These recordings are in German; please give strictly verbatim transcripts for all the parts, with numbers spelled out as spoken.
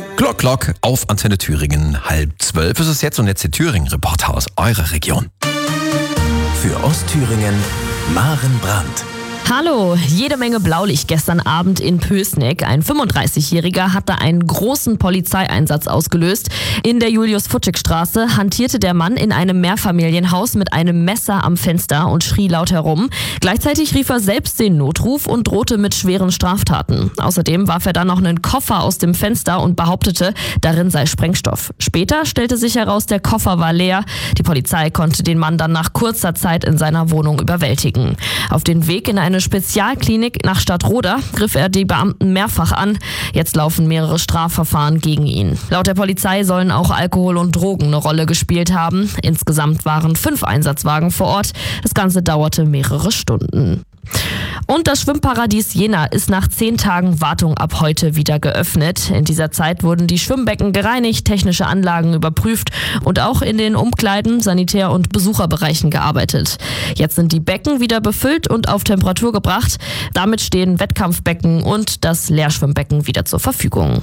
Glock, Glock auf Antenne Thüringen. Halb zwölf ist es jetzt und jetzt die Thüringen-Reporter aus eurer Region. Für Ostthüringen, Maren Brandt. Hallo, jede Menge Blaulicht gestern Abend in Pößneck. Ein fünfunddreißigjähriger hatte einen großen Polizeieinsatz ausgelöst. In der Julius-Futschig-Straße hantierte der Mann in einem Mehrfamilienhaus mit einem Messer am Fenster und schrie laut herum. Gleichzeitig rief er selbst den Notruf und drohte mit schweren Straftaten. Außerdem warf er dann noch einen Koffer aus dem Fenster und behauptete, darin sei Sprengstoff. Später stellte sich heraus, der Koffer war leer. Die Polizei konnte den Mann dann nach kurzer Zeit in seiner Wohnung überwältigen. Auf den Weg in eine Spezialklinik nach Stadtroda griff er die Beamten mehrfach an. Jetzt laufen mehrere Strafverfahren gegen ihn. Laut der Polizei sollen auch Alkohol und Drogen eine Rolle gespielt haben. Insgesamt waren fünf Einsatzwagen vor Ort. Das Ganze dauerte mehrere Stunden. Und das Schwimmparadies Jena ist nach zehn Tagen Wartung ab heute wieder geöffnet. In dieser Zeit wurden die Schwimmbecken gereinigt, technische Anlagen überprüft und auch in den Umkleiden, Sanitär- und Besucherbereichen gearbeitet. Jetzt sind die Becken wieder befüllt und auf Temperatur gebracht. Damit stehen Wettkampfbecken und das Leerschwimmbecken wieder zur Verfügung.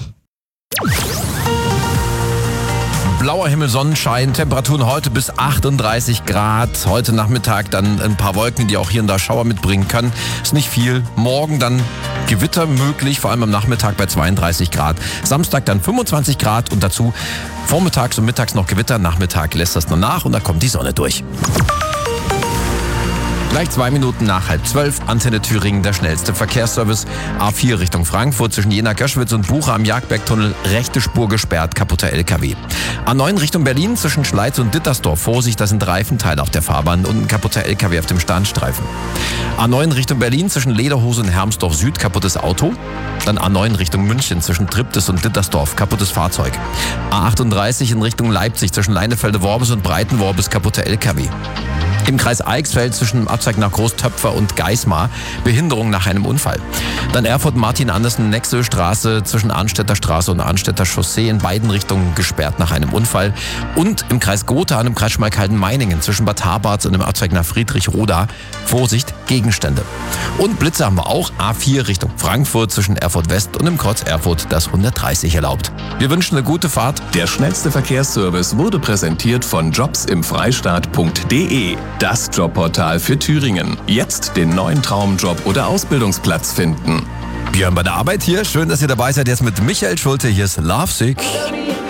Blauer Himmel, Sonnenschein, Temperaturen heute bis achtunddreißig Grad. Heute Nachmittag dann ein paar Wolken, die auch hier und da Schauer mitbringen können. Ist nicht viel. Morgen dann Gewitter möglich, vor allem am Nachmittag bei zweiunddreißig Grad. Samstag dann fünfundzwanzig Grad und dazu vormittags und mittags noch Gewitter. Nachmittag lässt das nur nach und dann kommt die Sonne durch. Gleich zwei Minuten nach halb zwölf, Antenne Thüringen, der schnellste Verkehrsservice. A vier Richtung Frankfurt zwischen Jena-Göschwitz und Buche am Jagdbergtunnel, rechte Spur gesperrt, kaputter L K W. A neun Richtung Berlin zwischen Schleiz und Dittersdorf, Vorsicht, da sind Reifenteile auf der Fahrbahn und ein kaputter L K W auf dem Standstreifen. A neun Richtung Berlin zwischen Lederhose und Hermsdorf Süd, kaputtes Auto. Dann A neun Richtung München zwischen Triptis und Dittersdorf, kaputtes Fahrzeug. A achtunddreißig in Richtung Leipzig zwischen Leinefelde-Worbis und Breitenworbis, kaputter L K W. Im Kreis Eichsfeld zwischen dem Abzweig nach Großtöpfer und Geismar, Behinderung nach einem Unfall. Dann Erfurt-Martin-Andersen-Nexö-Straße zwischen Arnstädter Straße und Arnstädter Chaussee in beiden Richtungen gesperrt nach einem Unfall. Und im Kreis Gotha und im Kreis Schmalkalden-Meiningen zwischen Bad Habarz und dem Abzweig nach Friedrichroda, Vorsicht, Gegenstände. Und Blitze haben wir auch, A vier Richtung Frankfurt zwischen Erfurt West und im Kreuz Erfurt das hundertdreißig erlaubt. Wir wünschen eine gute Fahrt. Der schnellste Verkehrsservice wurde präsentiert von jobs im freistaat punkt de. Das Jobportal für Thüringen. Jetzt den neuen Traumjob oder Ausbildungsplatz finden. Björn bei der Arbeit hier. Schön, dass ihr dabei seid. Jetzt mit Michael Schulte. Hier ist Lovesick.